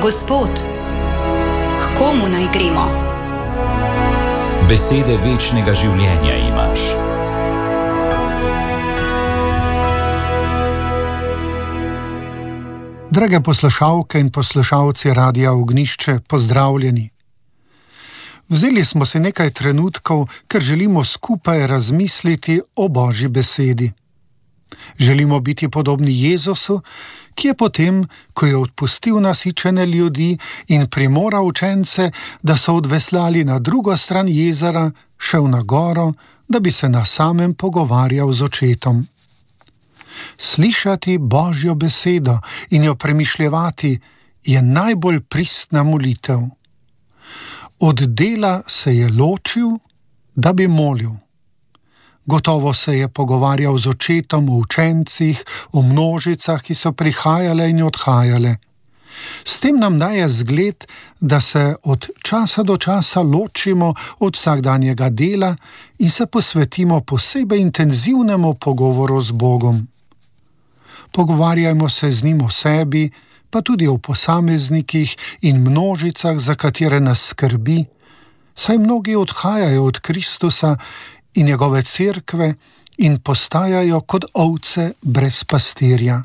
Gospod, k komu naj gremo? Besede večnega življenja imaš. Drage poslušalke in poslušalci Radia Ognjišče, pozdravljeni. Vzeli smo si nekaj trenutkov, ker želimo skupaj razmisliti o Božji besedi. Želimo biti podobni Jezusu, ki je potem, ko je odpustil nasičene ljudi in primoral učence, da so odveslali na drugo stran jezera, šel na goro, da bi se na samem pogovarjal z očetom. Slišati Božjo besedo in jo premišljevati je najbolj pristna molitev. Od dela se je ločil, da bi molil. Gotovo se je pogovarjal z očetom o učencih, o množicah, ki so prihajale in odhajale. S tem nam daje zgled, da se od časa do časa ločimo od vsakdanjega dela in se posvetimo posebej intenzivnemu pogovoru z Bogom. Pogovarjajmo se z njim o sebi, pa tudi o posameznikih in množicah, za katere nas skrbi, saj mnogi odhajajo od Kristusa in njegove cerkve in postajajo kot ovce brez pastirja.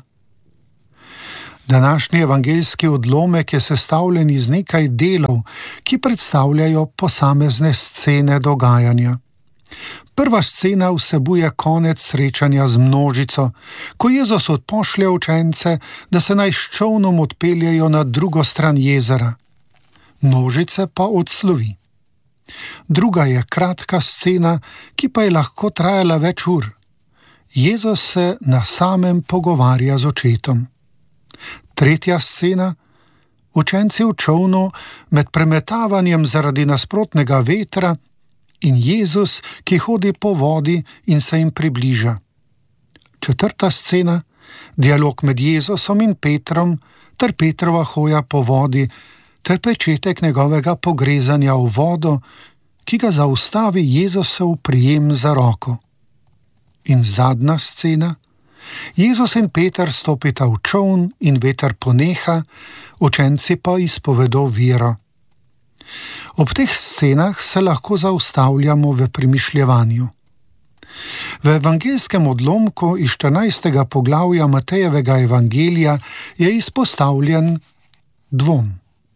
Današnji evangeljski odlomek je sestavljen iz nekaj delov, ki predstavljajo posamezne scene dogajanja. Prva scena vsebuje konec srečanja z množico, ko Jezus odpošlje učence, da se naj s čolnom odpeljejo na drugo stran jezera. Množice pa odslovi. Druga je kratka scena, ki pa je lahko trajala več ur. Jezus se na samem pogovarja z očetom. Tretja scena. Učenci v čolnu med premetavanjem zaradi nasprotnega vetra in Jezus, ki hodi po vodi in se jim približa. Četrta scena. Dialog med Jezusom in Petrom ter Petrova hoja po vodi ter pričetek njegovega pogrezanja v vodo, ki ga zaustavi Jezusov prijem za roko. In zadnja scena. Jezus in Peter stopita v čoln in veter poneha, učenci pa izpovedo vero. Ob teh scenah se lahko zaustavljamo v premišljevanju. V evangeljskem odlomku iz 14. poglavja Matejevega evangelija je izpostavljen dvom.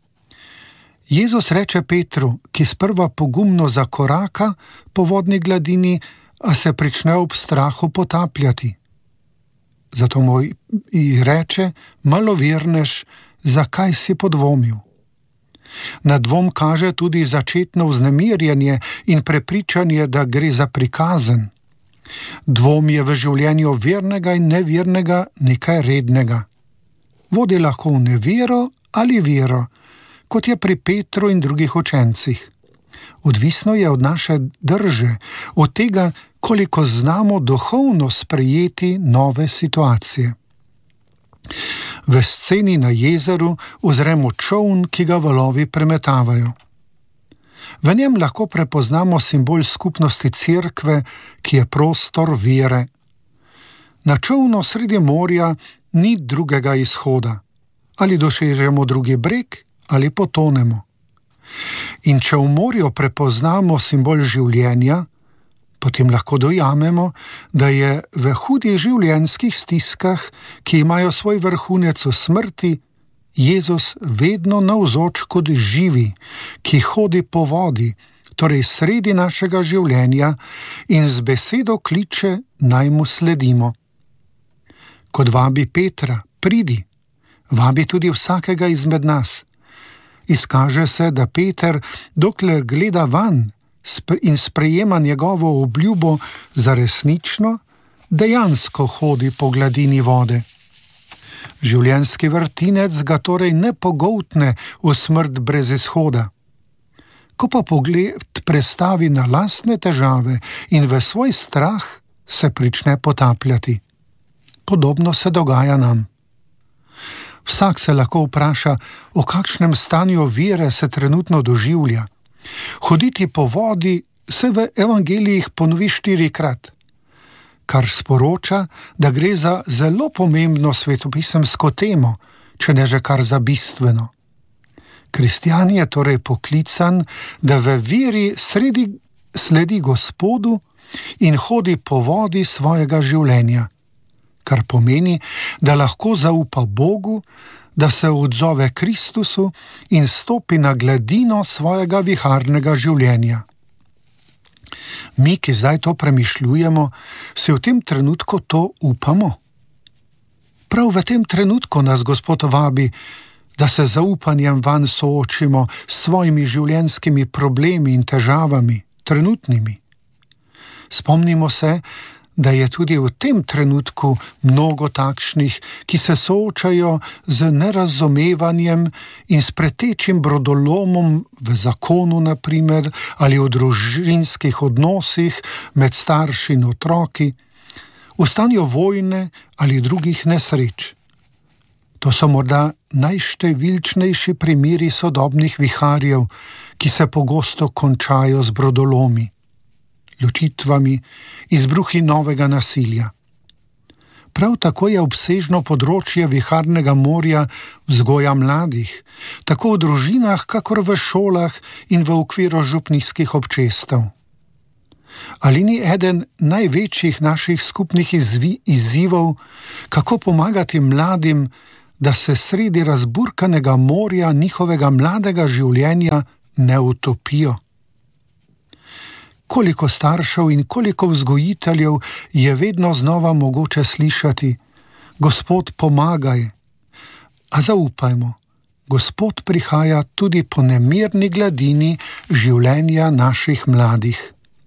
Jezus reče Petru, ki sprva pogumno zakoraka po vodni gladini, a se prične ob strahu potapljati. Zato mu reče, malovernež, zakaj si podvomil? Na dvom kaže tudi začetno vznemirjenje in prepričanje, da gre za prikazen. Dvom je v življenju vernega in nevernega nekaj rednega. Vodi lahko v nevero ali vero, kot je pri Petru in drugih učencih. Odvisno je od naše drže, od tega, koliko znamo duhovno sprejeti nove situacije. V sceni na jezeru ozremo čoln, ki ga valovi premetavajo. V njem lahko prepoznamo simbol skupnosti cerkve, ki je prostor vere. Na čolnu sredi morja ni drugega izhoda. Ali dosežemo drugi breg, ali potonemo. In če v morju prepoznamo simbol življenja, potem lahko dojamemo, da je v hudih življenjskih stiskah, ki imajo svoj vrhunec v smrti, Jezus vedno navzoč kot živi, ki hodi po vodi, torej sredi našega življenja in z besedo kliče, naj mu sledimo. Kot vabi Petra, pridi, vabi tudi vsakega izmed nas. Izkaže se, da Peter, dokler gleda vanj in sprejema njegovo obljubo za resnično, dejansko hodi po gladini vode. Življenjski vrtinec ga torej ne pogoltne v smrt brez izhoda. Ko pa pogled prestavi na lastne težave in v svoj strah, se prične potapljati. Podobno se dogaja nam. Vsak se lahko vpraša, o kakšnem stanju vere se trenutno doživlja. Hoditi po vodi se v evangelijih ponovi 4-krat, kar sporoča, da gre za zelo pomembno svetopisemsko temo, če ne že kar za bistveno. Kristjan je torej poklican, da v veri sledi Gospodu in hodi po vodi svojega življenja, kar pomeni, da lahko zaupa Bogu, da se odzove Kristusu in stopi na gladino svojega viharnega življenja. Mi, ki zdaj to premišljujemo, si v tem trenutku to upamo. Prav v tem trenutku nas Gospod vabi, da se zaupanjem vanj soočimo s svojimi življenjskimi problemi in težavami, trenutnimi. Spomnimo se, da je tudi v tem trenutku mnogo takšnih, ki se soočajo z nerazumevanjem in s pretečim brodolomom v zakonu, naprimer, ali v družinskih odnosih med starši in otroki, v stanju vojne ali drugih nesreč. To so morda najštevilčnejši primeri sodobnih viharjev, ki se pogosto končajo z brodolomi, ločitvami, izbruhi novega nasilja. Prav tako je obsežno področje viharnega morja vzgoja mladih, tako v družinah, kakor v šolah in v okviru župnijskih občestev. Ali ni eden največjih naših skupnih izzivov, kako pomagati mladim, da se sredi razburkanega morja njihovega mladega življenja ne utopijo? Koliko staršev in koliko vzgojiteljev je vedno znova mogoče slišati: Gospod, pomagaj. A zaupajmo, Gospod prihaja tudi po nemirni gladini življenja naših mladih.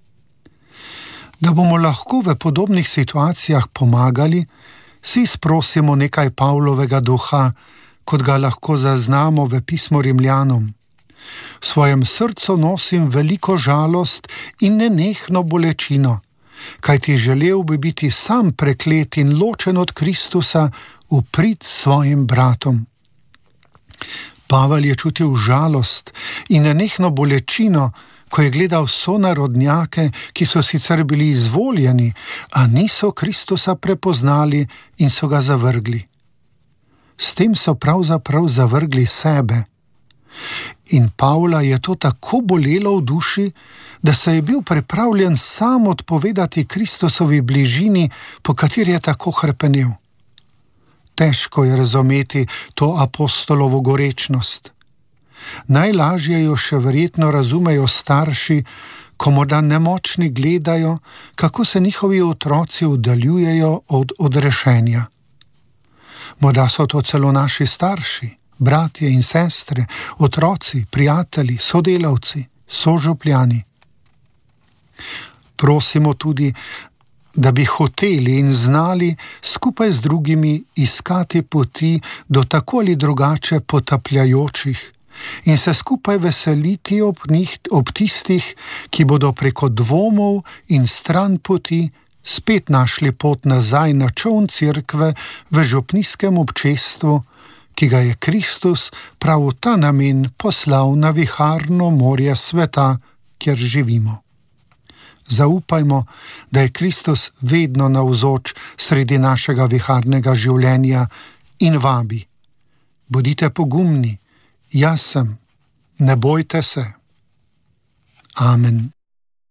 Da bomo lahko v podobnih situacijah pomagali, si sprosimo nekaj Pavlovega duha, kot ga lahko zaznamo v pismu Rimljanom. V svojem srcu nosim veliko žalost in nenehno bolečino, kajti želel bi biti sam preklet in ločen od Kristusa v prid svojim bratom. Pavel je čutil žalost in nenehno bolečino, ko je gledal sonarodnjake, ki so sicer bili izvoljeni, a niso Kristusa prepoznali in so ga zavrgli. S tem so pravzaprav zavrgli sebe. In Pavla je to tako bolelo v duši, da se je bil pripravljen sam odpovedati Kristusovi bližini, po kateri je tako hrepenel. Težko je razumeti to apostolovo gorečnost. Najlažje jo še verjetno razumejo starši, ko morda nemočni gledajo, kako se njihovi otroci oddaljujejo od odrešenja. Morda so to celo naši starši, bratje in sestre, otroci, prijatelji, sodelavci, sožupljani. Prosimo tudi, da bi hoteli in znali skupaj z drugimi iskati poti do tako ali drugače potapljajočih in se skupaj veseliti ob tistih, ki bodo preko dvomov in stran poti spet našli pot nazaj na čoln cerkve v župnijskem občestvu, ki ga je Kristus prav v ta namen poslal na viharno morje sveta, kjer živimo. Zaupajmo, da je Kristus vedno navzoč sredi našega viharnega življenja in vabi: bodite pogumni, jaz sem, ne bojte se. Amen.